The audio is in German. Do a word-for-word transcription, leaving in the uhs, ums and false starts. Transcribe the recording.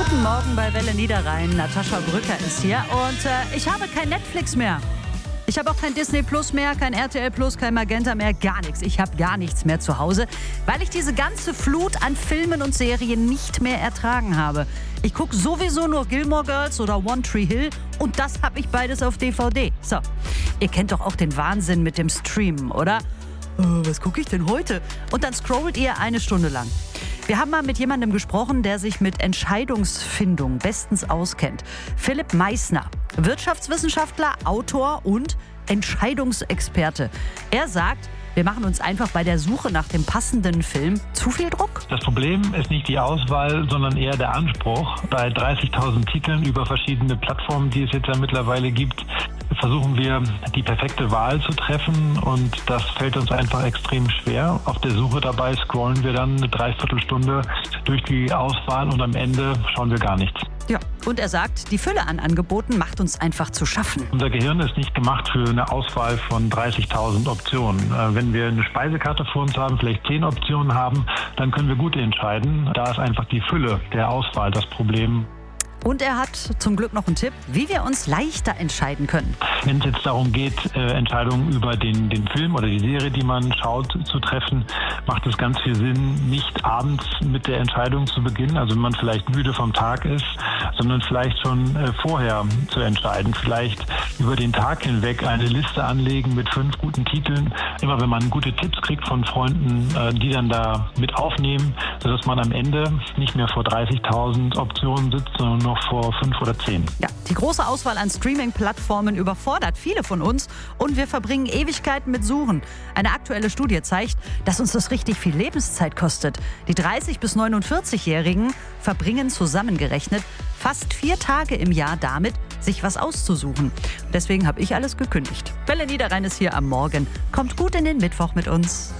Guten Morgen bei Welle Niederrhein. Natascha Brücker ist hier und äh, ich habe kein Netflix mehr. Ich habe auch kein Disney Plus mehr, kein R T L Plus, kein Magenta mehr, gar nichts. Ich habe gar nichts mehr zu Hause, weil ich diese ganze Flut an Filmen und Serien nicht mehr ertragen habe. Ich gucke sowieso nur Gilmore Girls oder One Tree Hill und das habe ich beides auf D V D. So, ihr kennt doch auch den Wahnsinn mit dem Streamen, oder? Äh, was gucke ich denn heute? Und dann scrollt ihr eine Stunde lang. Wir haben mal mit jemandem gesprochen, der sich mit Entscheidungsfindung bestens auskennt. Philipp Meissner, Wirtschaftswissenschaftler, Autor und Entscheidungsexperte. Er sagt, wir machen uns einfach bei der Suche nach dem passenden Film zu viel Druck. Das Problem ist nicht die Auswahl, sondern eher der Anspruch. Bei dreißigtausend Titeln über verschiedene Plattformen, die es jetzt ja mittlerweile gibt, versuchen wir, die perfekte Wahl zu treffen und das fällt uns einfach extrem schwer. Auf der Suche dabei scrollen wir dann eine Dreiviertelstunde durch die Auswahl und am Ende schauen wir gar nichts. Ja, und er sagt, die Fülle an Angeboten macht uns einfach zu schaffen. Unser Gehirn ist nicht gemacht für eine Auswahl von dreißigtausend Optionen. Äh, wenn wir eine Speisekarte vor uns haben, vielleicht zehn Optionen haben, dann können wir gut entscheiden. Da ist einfach die Fülle der Auswahl das Problem. Und er hat zum Glück noch einen Tipp, wie wir uns leichter entscheiden können. Wenn es jetzt darum geht, äh, Entscheidungen über den, den Film oder die Serie, die man schaut, zu treffen, macht es ganz viel Sinn, nicht abends mit der Entscheidung zu beginnen, also wenn man vielleicht müde vom Tag ist, sondern vielleicht schon äh, vorher zu entscheiden. Vielleicht über den Tag hinweg eine Liste anlegen mit fünf guten Titeln. Immer wenn man gute Tipps kriegt von Freunden, äh, die dann da mit aufnehmen, sodass man am Ende nicht mehr vor dreißigtausend Optionen sitzt, sondern noch vor fünf oder zehn. Ja, die große Auswahl an Streaming-Plattformen überfordert viele von uns und wir verbringen Ewigkeiten mit Suchen. Eine aktuelle Studie zeigt, dass uns das richtig viel Lebenszeit kostet. Die dreißig- bis neunundvierzig-Jährigen verbringen zusammengerechnet fast vier Tage im Jahr damit, sich was auszusuchen. Deswegen habe ich alles gekündigt. Welle Niederrhein ist hier am Morgen. Kommt gut in den Mittwoch mit uns.